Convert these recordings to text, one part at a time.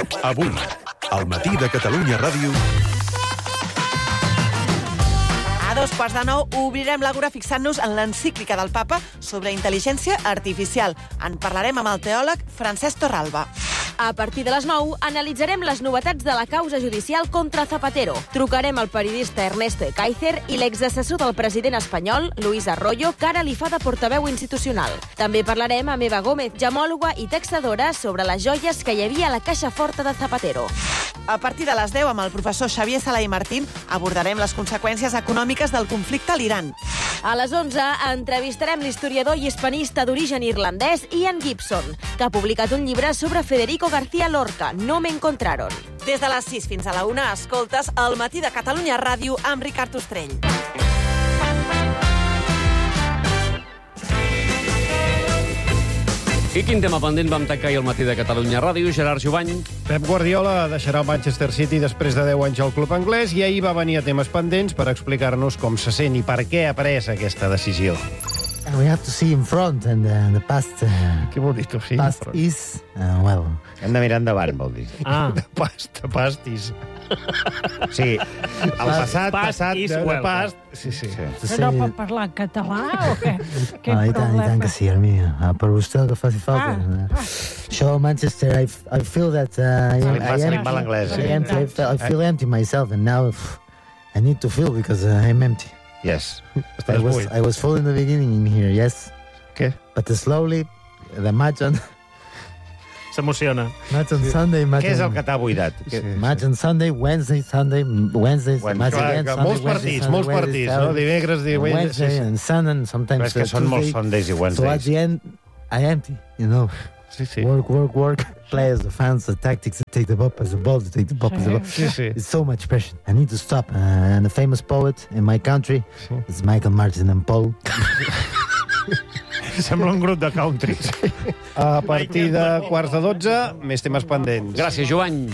Avui, al matí de Catalunya Ràdio... A 8:45 obrirem l'Àgora fixant-nos en l'encíclica del papa sobre intel·ligència artificial. En parlarem amb el teòleg Francesc Torralba. A partir de les 9 analitzarem les novetats de la causa judicial contra Zapatero. Trucarem al periodista Ernesto Ekaizer i l'exassessor del president espanyol, Luis Arroyo, que ara li fa de portaveu institucional. També parlarem amb Eva Gómez, gemòloga i taxadora, sobre les joies que hi havia a la caixa forta de Zapatero. A partir de les 10, amb el professor Xavier Sala i Martín, abordarem les conseqüències econòmiques del conflicte a l'Iran. A les 11 entrevistarem l'historiador i hispanista d'origen irlandès Ian Gibson, que ha publicat un llibre sobre Federico García Lorca, No me encontraron. Des de les 6 fins a la 1 escoltes El matí de Catalunya Ràdio amb Ricard Ostrell. I quin tema pendent vam tancar ahir al matí de Catalunya Ràdio? Gerard Jovany. Pep Guardiola deixarà el Manchester City després de 10 anys al club anglès i ahir va venir a temes pendents per explicar-nos com se sent i per què ha pres aquesta decisió. We have to see in front, and the past. Què vol dir tu? Sí, past is well. Hem de mirar endavant, vol dir. De pastis. Sí, el passat, de past. Sí. No pot parlar en català o què? I tant que sí, Armia. Per vostè el que faci falta. Això, Manchester, I feel that I feel empty myself, and now I need to feel because I'm empty. Yes. I was full in the beginning in here, yes. Què? But slowly, the match on... S'emociona. Match on Sunday, match Què és on... el que t'ha buidat? Match on Sunday, Wednesday, match again, Sunday, molts partits, no? Dimecres, Wednesday and Sunday, sometimes Però és que són molts Sundays i Wednesdays. So at the end, I empty, you know. Sí. Work. Players, the fans, the tactics to take the ball, the ball to take the ball. Sí. It's so much pressure. I need to stop. And the famous poet in my country is Michael Martin and Paul. Sembla un grup de country. A partir de 11:45, més temes pendents. Gràcies, Jovany.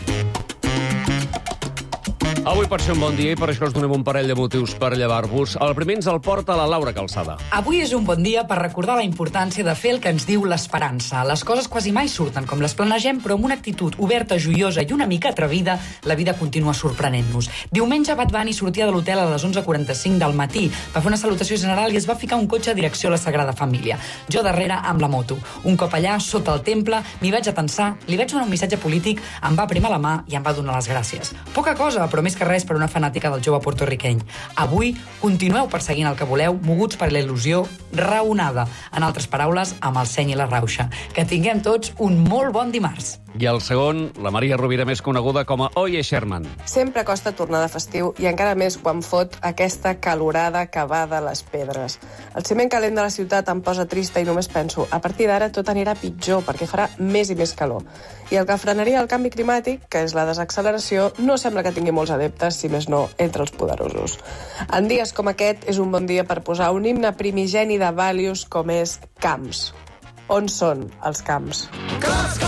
Avui per ser un bon dia i per això us donem un parell de motius per llevar-vos. El primer ens el porta la Laura Calçada. Avui és un bon dia per recordar la importància de fer el que ens diu l'esperança. Les coses quasi mai surten com les planegem, però amb una actitud oberta, joiosa i una mica atrevida, la vida continua sorprenent-nos. Diumenge Bad Bunny sortia de l'hotel a les 11:45 del matí. Va fer una salutació general i es va ficar un cotxe a direcció a la Sagrada Família. Jo darrere amb la moto. Un cop allà, sota el temple, m'hi vaig atensar, li vaig donar un missatge polític, em va prémer la mà i em va donar les gràcies. Poca cosa, però més que res per una fanàtica del jove porto-riqueny. Avui continueu perseguint el que voleu, moguts per la il·lusió raonada. En altres paraules, amb el seny i la rauxa. Que tinguem tots un molt bon dimarts. I el segon, la Maria Rovira, més coneguda com a Oye Sherman. Sempre costa tornar de festiu i encara més quan fot aquesta calorada que va de les pedres. El ciment calent de la ciutat em posa trista i només penso, a partir d'ara tot anirà pitjor perquè farà més i més calor. I el que frenaria el canvi climàtic, que és la desacceleració, no sembla que tingui molts adeptes, si més no, entre els poderosos. En dies com aquest és un bon dia per posar un himne primigeni de values com és Camps. On són els camps?